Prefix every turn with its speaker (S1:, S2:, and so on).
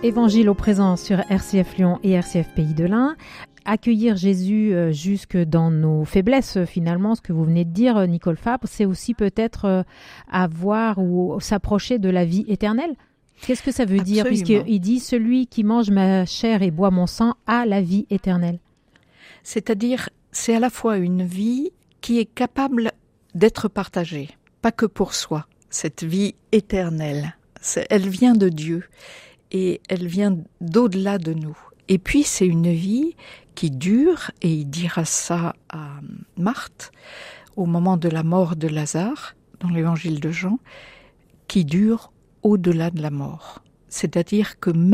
S1: Évangile au présent sur RCF Lyon et RCF Pays de l'Ain. Accueillir Jésus jusque dans nos faiblesses, finalement, ce que vous venez de dire, Nicole Fabre, c'est aussi peut-être avoir ou s'approcher de la vie éternelle. Qu'est-ce que ça veut dire, puisqu'il dit « Celui qui mange ma chair et boit mon sang a la vie éternelle ».
S2: C'est-à-dire, c'est à la fois une vie qui est capable d'être partagée, pas que pour soi, cette vie éternelle. Elle vient de Dieu et elle vient d'au-delà de nous. Et puis c'est une vie qui dure, et il dira ça à Marthe au moment de la mort de Lazare, dans l'évangile de Jean, qui dure au-delà de la mort. C'est-à-dire que